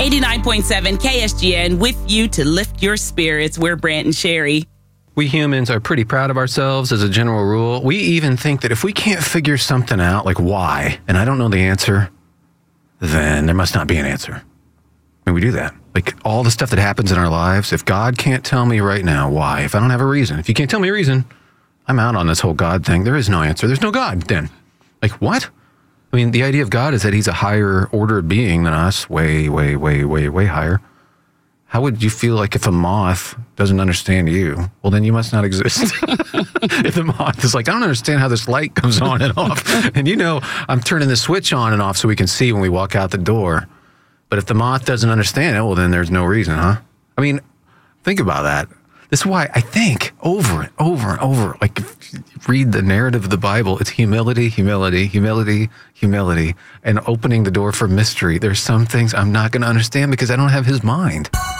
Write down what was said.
89.7 KSGN with you to lift your spirits. We're Brant and Sherry. We humans are pretty proud of ourselves as a general rule. We even think that if we can't figure something out, like why, and I don't know the answer, then there must not be an answer. I mean, we do that. Like all the stuff that happens in our lives, if God can't tell me right now why, if I don't have a reason, if you can't tell me a reason, I'm out on this whole God thing. There is no answer. There's no God then. Like what? I mean, the idea of God is that he's a higher order being than us, way, way, way, way, way higher. How would you feel like if a moth doesn't understand you? Well, then you must not exist. If the moth is like, I don't understand how this light comes on and off. And I'm turning the switch on and off so we can see when we walk out the door. But if the moth doesn't understand it, well, then there's no reason, huh? I mean, think about that. This is why I think over and over and over, like if you read the narrative of the Bible, it's humility, humility, humility, humility, and opening the door for mystery. There's some things I'm not going to understand because I don't have his mind.